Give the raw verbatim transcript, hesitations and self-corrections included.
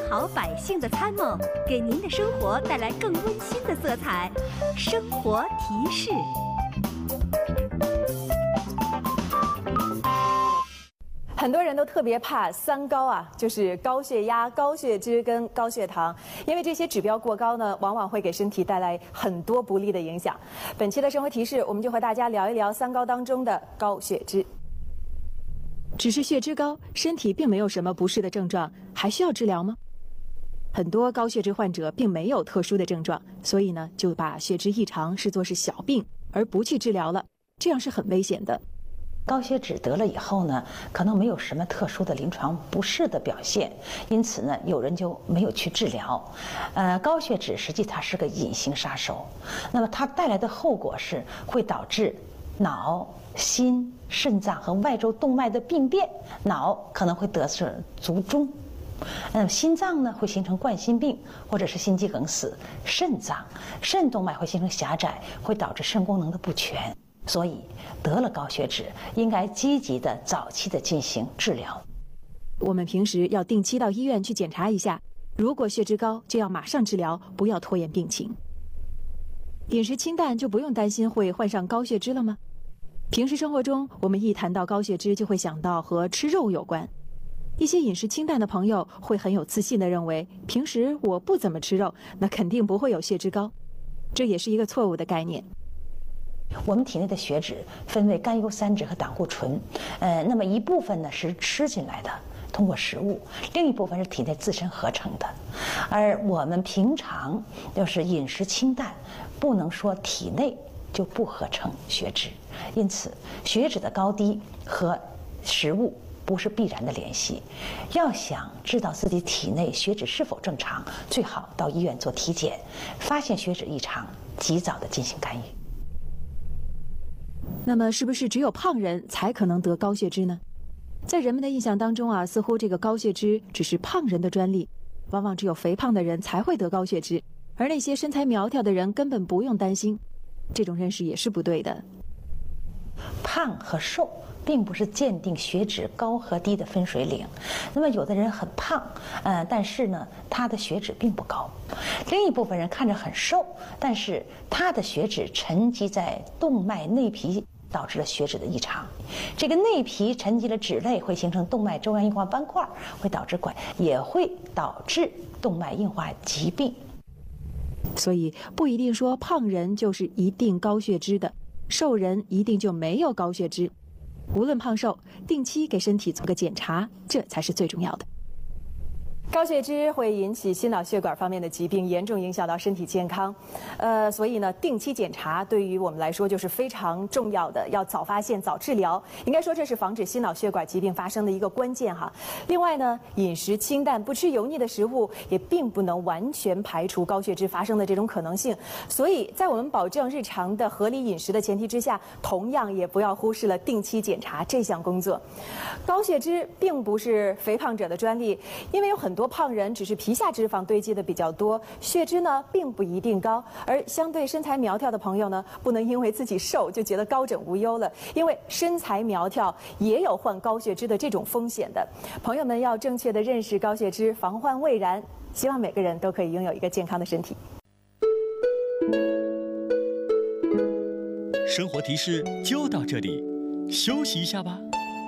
好百姓的参谋，给您的生活带来更温馨的色彩。生活提示。 很多人都特别怕三高啊，就是高血压、高血脂跟高血糖，因为这些指标过高呢，往往会给身体带来很多不利的影响。本期的生活提示，我们就和大家聊一聊三高当中的高血脂。只是血脂高，身体并没有什么不适的症状，还需要治疗吗？很多高血脂患者并没有特殊的症状，所以呢，就把血脂异常视作是小病，而不去治疗了，这样是很危险的。 高血脂得了以后呢，可能没有什么特殊的临床不适的表现，因此呢，有人就没有去治疗。呃，高血脂实际它是个隐形杀手，那么它带来的后果是会导致脑、心、肾脏和外周动脉的病变，脑可能会得是卒中。嗯，心脏呢会形成冠心病或者是心肌梗死，肾脏、肾动脉会形成狭窄，会导致肾功能的不全。所以得了高血脂，应该积极的、早期的进行治疗。 我们平时要定期到医院去检查一下，如果血脂高，就要马上治疗，不要拖延病情。饮食清淡就不用担心会患上高血脂了吗？平时生活中，我们一谈到高血脂，就会想到和吃肉有关。一些饮食清淡的朋友会很有自信地认为，平时我不怎么吃肉，那肯定不会有血脂高，这也是一个错误的概念。 我们体内的血脂分为甘油三酯和胆固醇，呃，那么一部分呢是吃进来的，通过食物；另一部分是体内自身合成的。而我们平常就是饮食清淡，不能说体内就不合成血脂，因此血脂的高低和食物不是必然的联系。要想知道自己体内血脂是否正常，最好到医院做体检，发现血脂异常，及早的进行干预。 那么是不是只有胖人才可能得高血脂呢？在人们的印象当中啊，似乎这个高血脂只是胖人的专利，往往只有肥胖的人才会得高血脂，而那些身材苗条的人根本不用担心。这种认识也是不对的。 胖和瘦并不是鉴定血脂高和低的分水岭。那么有的人很胖，呃，但是呢，他的血脂并不高；另一部分人看着很瘦，但是他的血脂沉积在动脉内皮，导致了血脂的异常。这个内皮沉积了脂类，会形成动脉粥样硬化斑块，会导致拐，也会导致动脉硬化疾病。 所以不一定说胖人就是一定高血脂的，瘦人一定就没有高血脂。无论胖瘦，定期给身体做个检查，这才是最重要的。高血脂会引起心脑血管方面的疾病，严重影响到身体健康。呃，所以呢，定期检查对于我们来说就是非常重要的，要早发现、早治疗。应该说这是防止心脑血管疾病发生的一个关键哈。另外呢，饮食清淡，不吃油腻的食物，也并不能完全排除高血脂发生的这种可能性。所以在我们保证日常的合理饮食的前提之下，同样也不要忽视了定期检查这项工作。高血脂并不是肥胖者的专利，因为有很多胖人只是皮下脂肪堆积的比较多，血脂呢并不一定高。而相对身材苗条的朋友呢，不能因为自己瘦就觉得高枕无忧了，因为身材苗条也有患高血脂的这种风险的。朋友们要正确的认识高血脂，防患未然。希望每个人都可以拥有一个健康的身体。 生活提示就到这里，休息一下吧。